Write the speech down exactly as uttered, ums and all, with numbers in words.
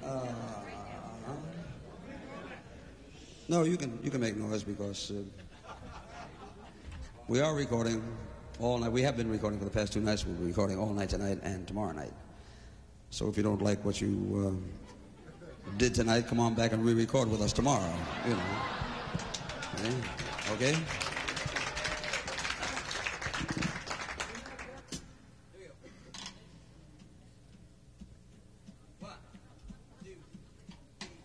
Uh, no, you can you can make noise because uh, we are recording all night. We have been recording for the past two nights. We'll be recording all night tonight and tomorrow night. So if you don't like what you uh, did tonight, come on back and re-record with us tomorrow. You know. Okay? Okay?